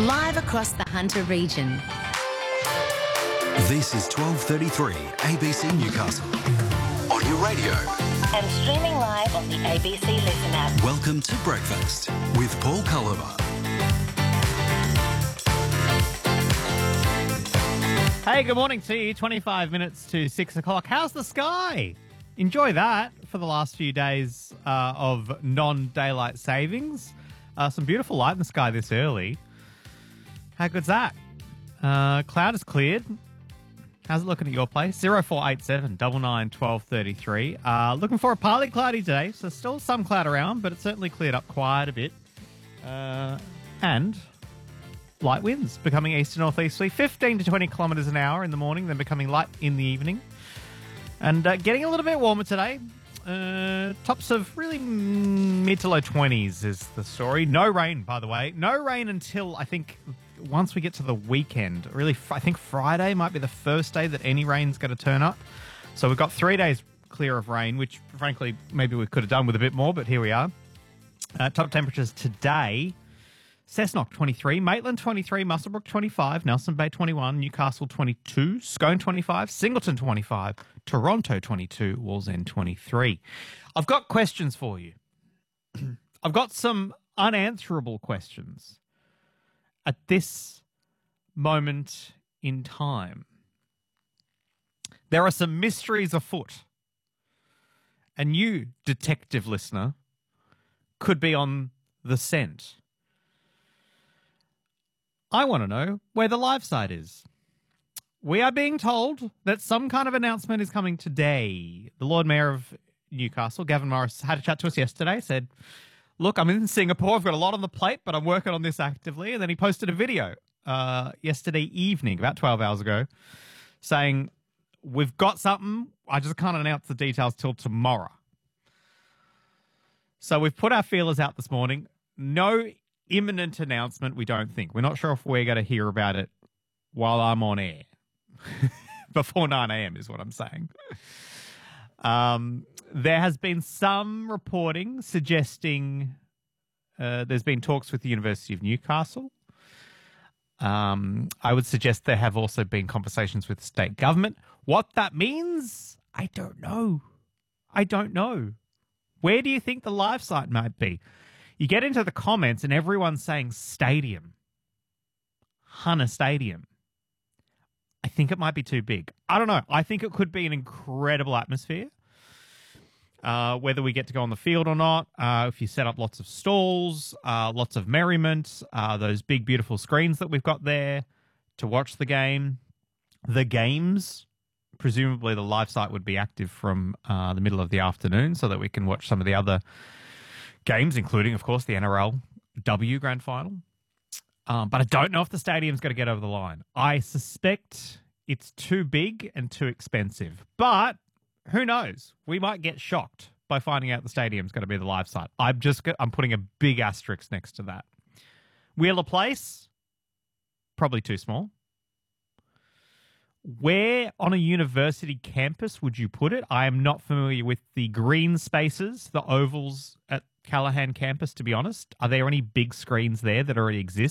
Live across the Hunter region. This is 12:33 ABC Newcastle. On your radio. And streaming live on the ABC Listen app. Welcome to Breakfast with Paul Culliver. Hey, good morning to you. 25 minutes to 6 o'clock. How's the sky? Enjoy that for the last few days of non-daylight savings. Some beautiful light in the sky this early. How good's that? Cloud is cleared. How's it looking at your place? 0487 99 1233. Looking for a partly cloudy day, so still some cloud around, but it's certainly cleared up quite a bit. And light winds becoming east to northeasterly, 15 to 20 kilometres an hour in the morning, then becoming light in the evening. And getting a little bit warmer today. Tops of really mid to low 20s is the story. No rain, by the way. No rain until, I think, once we get to the weekend. Really, I think Friday might be the first day that any rain's going to turn up. So we've got 3 days clear of rain, which, frankly, maybe we could have done with a bit more, but here we are. Top temperatures today. Cessnock 23, Maitland 23, Muswellbrook 25, Nelson Bay 21, Newcastle 22, Scone 25, Singleton 25, Toronto 22, Wallsend 23. I've got questions for you. I've got some unanswerable questions at this moment in time. There are some mysteries afoot. And you, detective listener, could be on the scent. I want to know where the live site is. We are being told that some kind of announcement is coming today. The Lord Mayor of Newcastle, Gavin Morris, had a chat to us yesterday, said, look, I'm in Singapore, I've got a lot on the plate, but I'm working on this actively. And then he posted a video yesterday evening, about 12 hours ago, saying, we've got something, I just can't announce the details till tomorrow. So we've put our feelers out this morning. No imminent announcement, we don't think. We're not sure if we're going to hear about it while I'm on air. Before 9 a.m. is what I'm saying. There has been some reporting suggesting there's been talks with the University of Newcastle. I would suggest there have also been conversations with the state government. What that means, I don't know. I don't know. Where do you think the live site might be? You get into the comments and everyone's saying stadium. Hunter Stadium. I think it might be too big. I don't know. I think it could be an incredible atmosphere. Whether we get to go on the field or not, if you set up lots of stalls, lots of merriment, those big, beautiful screens that we've got there to watch the game. The games, presumably the live site would be active from the middle of the afternoon so that we can watch some of the other games, including, of course, the NRLW Grand Final. But I don't know if the stadium's going to get over the line. I suspect it's too big and too expensive. But who knows? We might get shocked by finding out the stadium's going to be the live site. I'm putting a big asterisk next to that. Wheeler Place, probably too small. Where on a university campus would you put it? I am not familiar with the green spaces, the ovals at Callaghan campus, to be honest. Are there any big screens there that already exist